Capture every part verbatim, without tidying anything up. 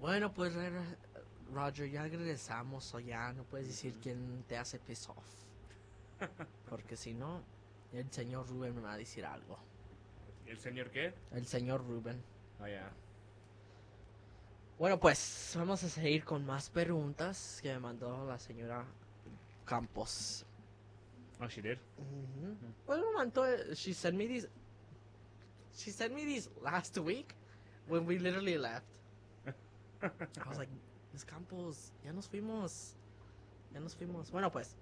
Bueno, pues Roger, ya regresamos o ya no puedes decir quién te hace piss off. Porque si no, el señor Rubén me va a decir algo. ¿El señor qué? El señor Rubén. Oh, yeah. Bueno, pues vamos a seguir con más preguntas que me mandó la señora Campos. Oh, she did? Mm-hmm. Well, me mandó, she sent me these. She sent me these last week when we literally left. I was like, Miss Campos, ya nos fuimos. Ya nos fuimos. Bueno, pues.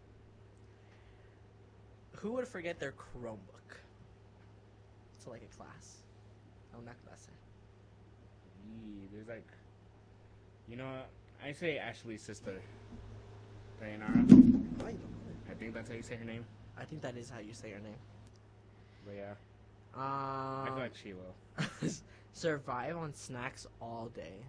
Who would forget their Chromebook? To like a class. A una clase. Yee, there's like, you know, I say Ashley's sister, Dayanara. I think that's how you say her name. I think that is how you say her name. But yeah, Um, I feel like she will. survive on snacks all day.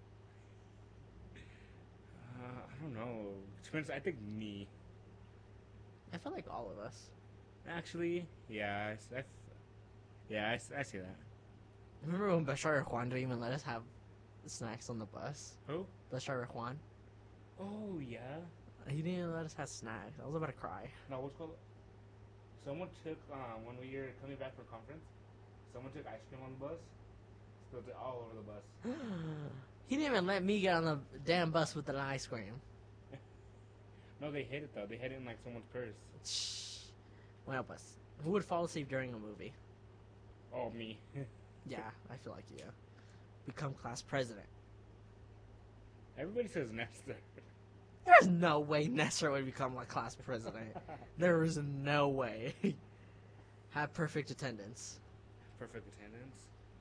Uh, I don't know. Depends. I think me. I feel like all of us. Actually, yeah, I, s- I f- yeah, I, s- I see that. Remember when Bashar or Juan didn't even let us have snacks on the bus? Who? Bashar or Juan? Oh yeah. He didn't even let us have snacks. I was about to cry. No, what's called? Someone took um when we were coming back from conference. Someone took ice cream on the bus. Spilled it all over the bus. He didn't even let me get on the damn bus with an ice cream. No, they hid it though. They hid it in like someone's purse. Bueno, pues. Who would fall asleep during a movie? Oh, me. Yeah, I feel like you. Become class president. Everybody says Nestor. There's no way Nestor would become like class president. There is no way. Have perfect attendance. Perfect attendance.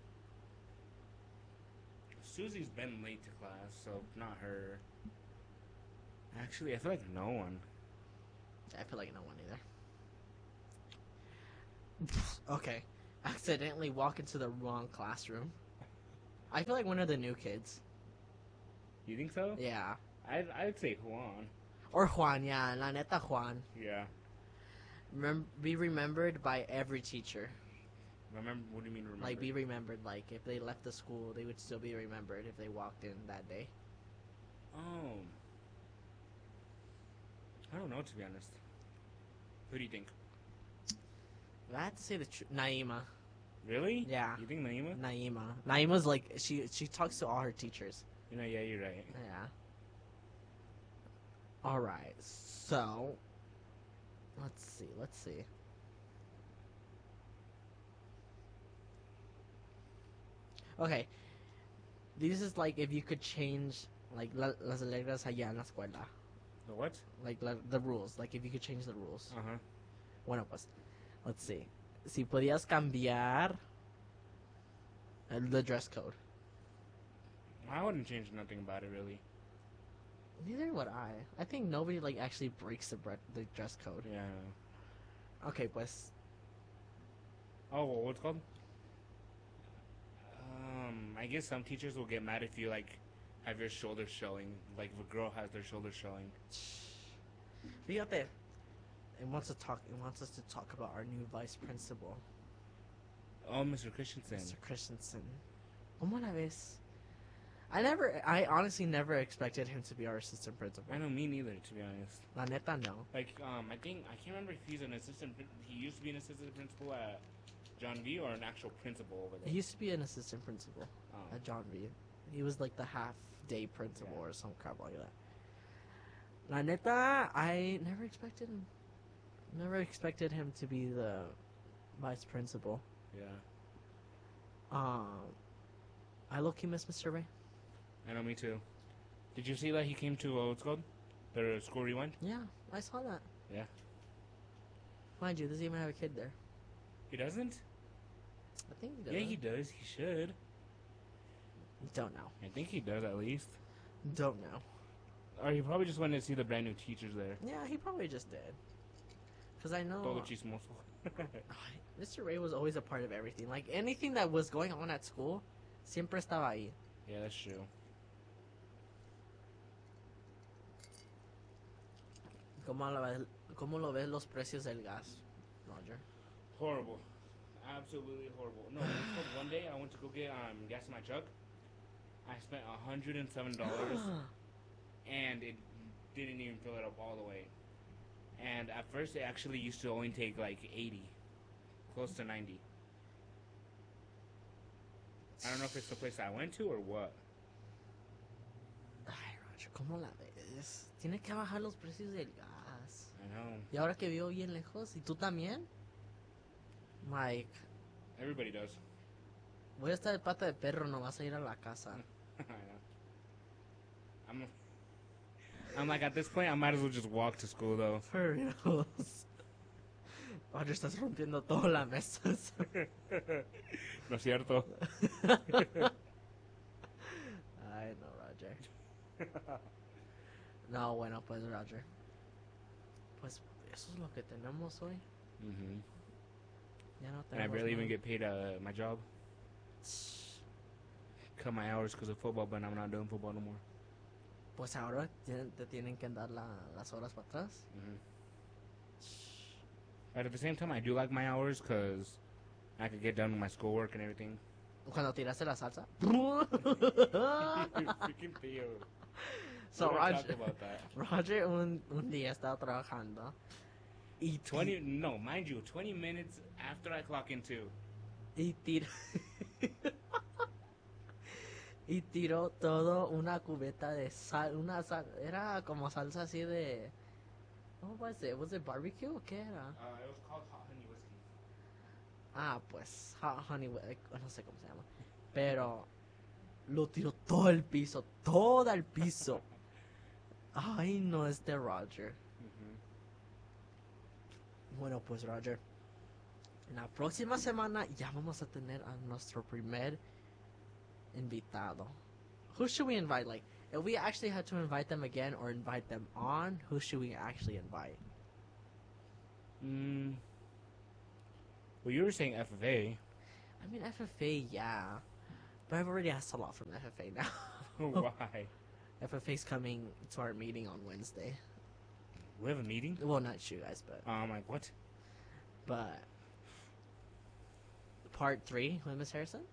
Susie's been late to class, so not her. Actually, I feel like no one. I feel like no one either. Okay. Accidentally walk into the wrong classroom. I feel like one of the new kids. You think so? Yeah. I'd, I'd say Juan. Or Juan, yeah. La neta Juan. Yeah. Remem- be remembered by every teacher. Remember? What do you mean remember? Like, be remembered. Like, if they left the school, they would still be remembered if they walked in that day. Oh. I don't know, to be honest. Who do you think? If I had to say the truth, Naima. Really? Yeah. You think Naima? Naima. Naima's like, she she talks to all her teachers. You know, yeah, you're right. Yeah. Alright, so. Let's see, let's see. Okay. This is like if you could change, like, la, las reglas allá en la escuela. The what? Like, la, the rules. Like, if you could change the rules. Uh huh. Bueno, pues, let's see. Si podías cambiar el, the dress code. I wouldn't change nothing about it, really. Neither would I. I think nobody, like, actually breaks the, bre- the dress code. Yeah. I know. Okay, pues. Oh, well, what's it called? Um, I guess some teachers will get mad if you like have your shoulders showing. Like if a girl has their shoulders showing. Fíjate. It wants to talk. It wants us to talk about our new vice principal, Oh, Mister Christensen. Mister Christensen. ¿Cómo la ves? I never. I honestly never expected him to be our assistant principal. I know, me neither, to be honest. La neta, no. Like, um, I think I can't remember if he's an assistant. prin- He used to be an assistant principal at John V or an actual principal over there. He used to be an assistant principal Oh. at John V. He was like the half day principal Yeah. or some crap like that. La neta, I never expected him. Never expected him to be the vice principal. Yeah. Um, I low-key miss Mister Ray. I know, me too. Did you see that he came to uh, what's it called the school rewind? Yeah, I saw that. Yeah. Mind you, does he even have a kid there? He doesn't? I think he does. Yeah, he does. He should. Don't know. I think he does at least. Don't know. Or he probably just wanted to see the brand new teachers there. Yeah, he probably just did. Because I know Todo chismoso. Mister Ray was always a part of everything. Like, anything that was going on at school, siempre estaba ahí. Yeah, that's true. ¿Cómo lo, ves, ¿Cómo lo ves los precios del gas, Roger? Horrible. Absolutely horrible. No, it's called one day I went to go get um, gas in my truck, I spent one hundred seven dollars and it didn't even fill it up all the way. And at first, it actually used to only take like eighty, close to ninety. I don't know if it's the place I went to or what. Ay, Roger, ¿cómo la ves? Tiene que bajar los precios del gas. I know. Y ahora que vivo bien lejos, ¿y tú también? Mike, Everybody does. voy a estar de pata de perro, no vas a ir a la casa. I know. I'm, I'm like, at this point, I might as well just walk to school, though. For reals. Roger, estás rompiendo todas las mesas. No es cierto. Ay, no, Roger. No, bueno, pues, Roger. Pues, eso es lo que tenemos hoy. Mm-hmm. Ya no And I tenemos barely even nada. get paid uh, my job. Cut my hours because of football, but I'm not doing football no more. Pues ahora tienen- te tienen que dar la- las horas para atrás. Mm-hmm. But at the same time, I do like my hours because I could get done with my schoolwork and everything. Cuando tiraste la salsa. Freaking Theo. So, We don't talk Roger, about that. Roger un, un día estaba trabajando. Y, ti- twenty, no, mind you, twenty minutes after I clock in too. y tiró. Y tiró todo una cubeta de sal. Una sal. Era como salsa así de. What was it? Was it barbecue o qué era? Uh, it was called Hot Honey Whiskey. Ah, pues. Hot honey. wi- No sé cómo se llama. Pero. Lo tiró todo el piso. Todo el piso. Ay, no, este Roger. Mm-hmm. Bueno, pues Roger, en la próxima semana ya vamos a tener a nuestro primer invitado. Who should we invite? Like, if we actually had to invite them again or invite them on, who should we actually invite? Mm. Well, you were saying F F A. I mean, F F A, yeah. But I've already asked a lot from F F A now. Why? F F A's coming to our meeting on Wednesday. We have a meeting? Well, not you guys, but... Uh, I'm like, what? But... Part three with Miss Harrison?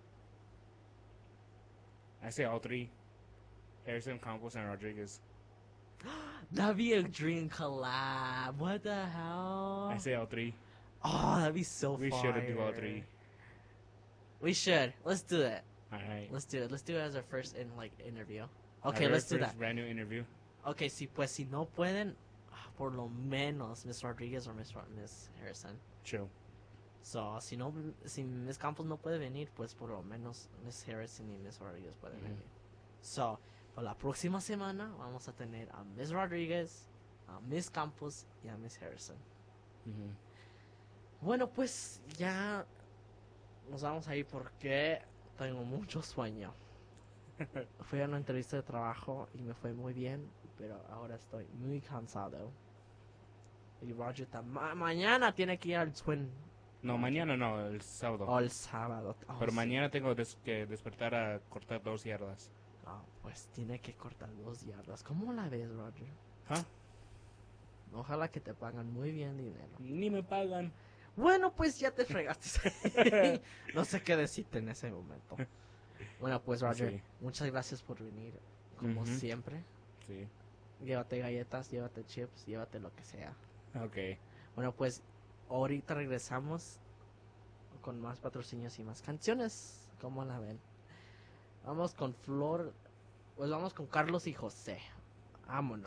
I say all three. Harrison, Campos, and Rodriguez. That'd be a dream collab. What the hell? I say all three. Oh, that'd be so We fire. should do all three. We should. Let's do it. Alright. Let's do it. Let's do it as our first in like interview. Okay, let's do that. Brand new interview. Okay, si pues si no pueden, ah, por lo menos Miss Rodriguez or Miss Ro- Miss Harrison. Chill. So, si no, si Miss Campos no puede venir, pues por lo menos Miss Harrison y Miss Rodriguez pueden Ujú. venir. So, para la próxima semana vamos a tener a Miss Rodriguez, a Miss Campos y a Miss Harrison. Mm-hmm. Bueno, pues ya nos vamos a ir porque tengo mucho sueño. Fui a una entrevista de trabajo y me fue muy bien, pero ahora estoy muy cansado. Y Roger ta- ma- mañana tiene que ir al Twin No, mañana no, el sábado. o el sábado. Oh, Pero sí. mañana tengo des- que despertar a cortar dos yardas. Ah, pues tiene que cortar dos yardas. ¿Cómo la ves, Roger? ¿Ah? Ojalá que te pagan muy bien dinero. Ni me pagan. Bueno, pues ya te fregaste. No sé qué decirte en ese momento. Bueno, pues Roger, Sí. muchas gracias por venir. Como Ujú. siempre. Sí. Llévate galletas, llévate chips, llévate lo que sea. Ok. Bueno, pues ahorita regresamos con más patrocinios y más canciones. ¿Cómo la ven? Vamos con Flor. Pues vamos con Carlos y José. Vámonos.